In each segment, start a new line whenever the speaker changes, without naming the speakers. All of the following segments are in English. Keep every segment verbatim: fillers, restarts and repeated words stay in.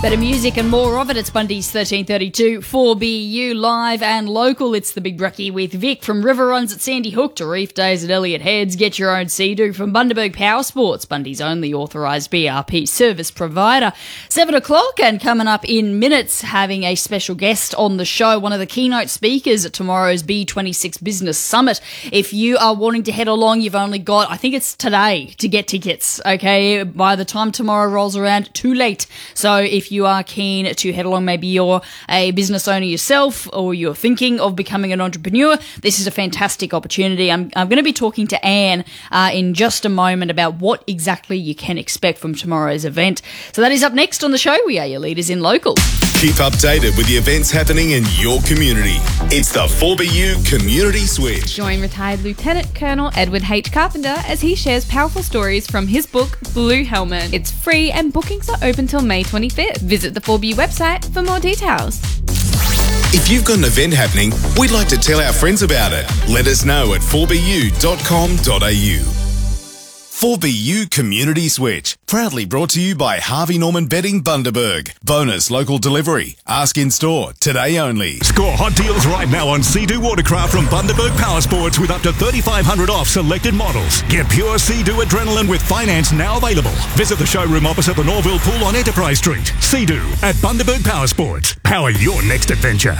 Better music and more of it. It's Bundy's thirteen thirty-two four B U live and local. It's the Big Brekkie with Vic from River Runs at Sandy Hook to Reef Days at Elliott Heads. Get your own Sea-Doo from Bundaberg Power Sports, Bundy's only authorised B R P service provider. Seven o'clock and coming up in minutes, having a special guest on the show, one of the keynote speakers at tomorrow's B twenty-six Business Summit. If you are wanting to head along, you've only got, I think it's today to get tickets, okay? By the time tomorrow rolls around, too late. So if you are keen to head along, maybe you're a business owner yourself or you're thinking of becoming an entrepreneur, this is a fantastic opportunity. I'm, I'm going to be talking to Anne uh, in just a moment about what exactly you can expect from tomorrow's event. So that is up next on the show. We are your leaders in local.
Keep updated with the events happening in your community. It's the four B U Community Switch.
Join retired Lieutenant Colonel Edward H. Carpenter as he shares powerful stories from his book, Blue Helmet. It's free and bookings are open till May twenty-fifth. Visit the four B U website for more details.
If you've got an event happening, we'd like to tell our friends about it. Let us know at four b u dot com dot a u. four B U Community Switch, proudly brought to you by Harvey Norman Bedding Bundaberg. Bonus local delivery. Ask in store, today only.
Score hot deals right now on Sea-Doo Watercraft from Bundaberg Power Sports with up to thirty-five hundred dollars off selected models. Get pure Sea-Doo adrenaline with finance now available. Visit the showroom opposite the Norville Pool on Enterprise Street. Sea-Doo at Bundaberg Power Sports. Power your next adventure.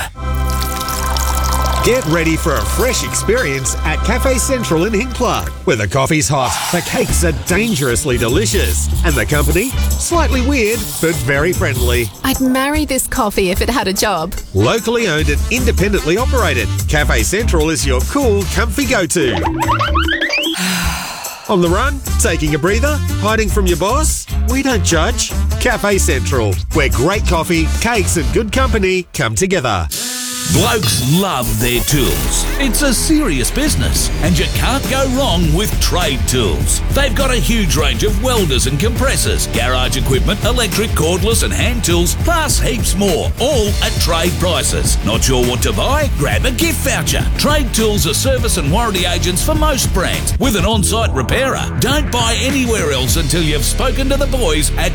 Get ready for a fresh experience at Cafe Central in Hincklard, where the coffee's hot, the cakes are dangerously delicious, and the company, slightly weird but very friendly.
I'd marry this coffee if it had a job.
Locally owned and independently operated, Cafe Central is your cool, comfy go-to. On the run? Taking a breather? Hiding from your boss? We don't judge. Cafe Central, where great coffee, cakes and good company come together.
Blokes love their tools. It's a serious business, and you can't go wrong with Trade Tools. They've got a huge range of welders and compressors, garage equipment, electric, cordless and hand tools, plus heaps more, all at trade prices. Not sure what to buy? Grab a gift voucher. Trade Tools are service and warranty agents for most brands, with an on-site repairer. Don't buy anywhere else until you've spoken to the boys at